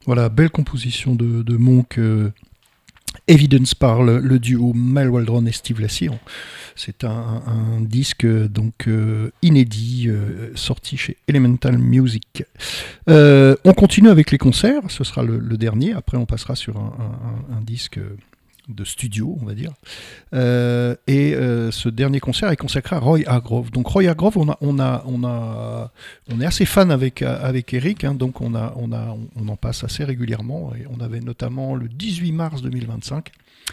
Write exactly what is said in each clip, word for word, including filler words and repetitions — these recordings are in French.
Voilà, belle composition de, de Monk. Euh, Evidence par le, le duo Mal Waldron et Steve Lacy. C'est un, un, un disque donc euh, inédit euh, sorti chez Elemental Music. Euh, on continue avec les concerts, ce sera le, le dernier. Après, on passera sur un, un, un disque de studio, on va dire. Euh, et euh, ce dernier concert est consacré à Roy Hargrove. Donc Roy Hargrove, on a, on a, on a, on est assez fan avec avec Eric, hein, donc on a, on a, on en passe assez régulièrement. Et on avait notamment le dix-huit mars deux mille vingt-cinq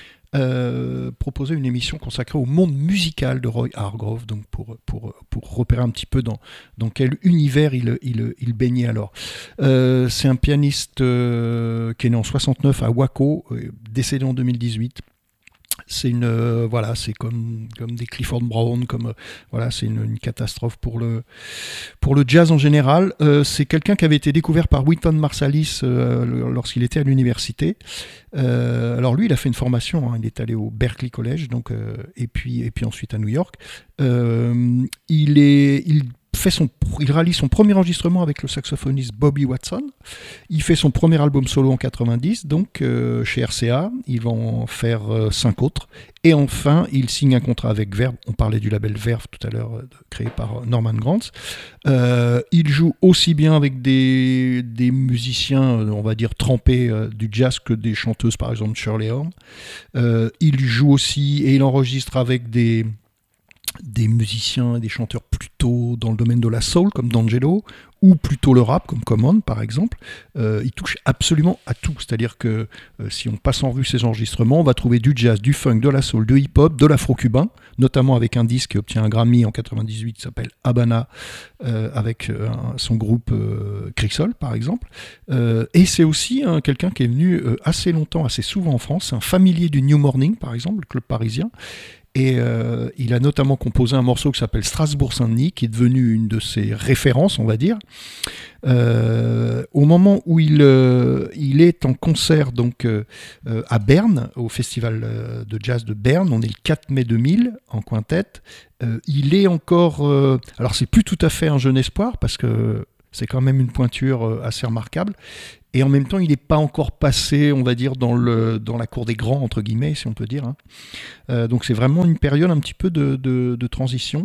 euh, proposé une émission consacrée au monde musical de Roy Hargrove, donc pour pour pour repérer un petit peu dans dans quel univers il il, il baignait alors. Euh, c'est un pianiste euh, qui est né en soixante-neuf à Waco, euh, décédé en deux mille dix-huit. C'est une euh, voilà, c'est comme comme des Clifford Brown, comme euh, voilà, c'est une, une catastrophe pour le pour le jazz en général. Euh, c'est quelqu'un qui avait été découvert par Wynton Marsalis euh, lorsqu'il était à l'université. Euh, alors lui, il a fait une formation, hein, il est allé au Berklee College, donc euh, et puis et puis ensuite à New York. Euh, il est il fait son, il réalise son premier enregistrement avec le saxophoniste Bobby Watson. Il fait son premier album solo en quatre-vingt-dix, donc euh, chez R C A. Il va en faire euh, cinq autres. Et enfin, il signe un contrat avec Verve. On parlait du label Verve tout à l'heure, euh, créé par Norman Granz. Euh, il joue aussi bien avec des, des musiciens, on va dire, trempés euh, du jazz que des chanteuses, par exemple Shirley Horn. Euh, il joue aussi et il enregistre avec des... des musiciens et des chanteurs plutôt dans le domaine de la soul comme D'Angelo ou plutôt le rap comme Common par exemple. Euh, il touche absolument à tout, c'est-à-dire que euh, si on passe en revue ses enregistrements, on va trouver du jazz, du funk, de la soul, du hip-hop, de l'afro-cubain, notamment avec un disque qui obtient un Grammy en quatre-vingt-dix-huit qui s'appelle Habana euh, avec euh, son groupe euh, Crisol par exemple. Euh, et c'est aussi hein, quelqu'un qui est venu euh, assez longtemps, assez souvent en France, un familier du New Morning par exemple, le club parisien. Et euh, il a notamment composé un morceau qui s'appelle Strasbourg-Saint-Denis, qui est devenu une de ses références, on va dire. Euh, au moment où il, euh, il est en concert donc, euh, à Berne, au Festival de Jazz de Berne, on est le quatre mai deux mille, en quintette, euh, il est encore... Euh, alors c'est plus tout à fait un jeune espoir, parce que c'est quand même une pointure assez remarquable. Et en même temps, il n'est pas encore passé, on va dire, dans, le, dans la cour des grands, entre guillemets, si on peut dire. Hein. Euh, donc c'est vraiment une période un petit peu de, de, de transition.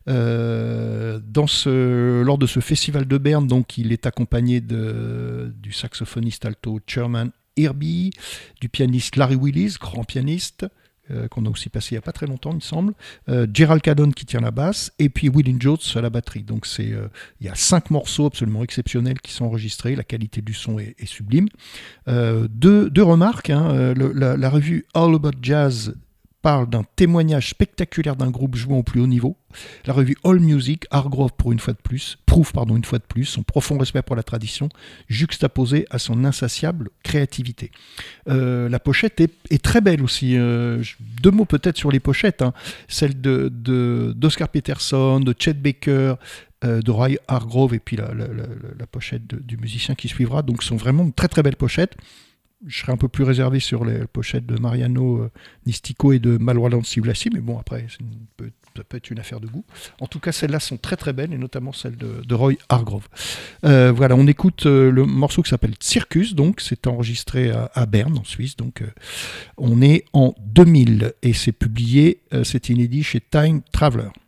Euh, dans ce, lors de ce festival de Berne, donc, il est accompagné de, du saxophoniste alto Sherman Irby, du pianiste Larry Willis, grand pianiste, Euh, qu'on a aussi passé il n'y a pas très longtemps, il me semble, euh, Gerald Cadon qui tient la basse, et puis Willie Jones à la batterie. Donc c'est, euh, il y a cinq morceaux absolument exceptionnels qui sont enregistrés, la qualité du son est, est sublime. Euh, deux, deux remarques, hein, euh, le, la, la revue All About Jazz parle d'un témoignage spectaculaire d'un groupe jouant au plus haut niveau. La revue All Music, Hargrove pour une fois de plus, prouve pardon, une fois de plus son profond respect pour la tradition, juxtaposé à son insatiable créativité. Euh, la pochette est, est très belle aussi. Euh, deux mots peut-être sur les pochettes. Hein. Celle de, de, d'Oscar Peterson, de Chet Baker, euh, de Roy Hargrove, et puis la, la, la, la pochette de, du musicien qui suivra. Donc ce sont vraiment de très très belles pochettes. Je serais un peu plus réservé sur les pochettes de Mariano euh, Nistico et de Mal Waldron Steve Lacy, mais bon, après, c'est une, peut, ça peut être une affaire de goût. En tout cas, celles-là sont très très belles, et notamment celle de, de Roy Hargrove. Euh, voilà, on écoute euh, le morceau qui s'appelle Circus, donc c'est enregistré à, à Berne, en Suisse, donc euh, on est en deux mille, et c'est publié, euh, c'est inédit chez Time Traveler.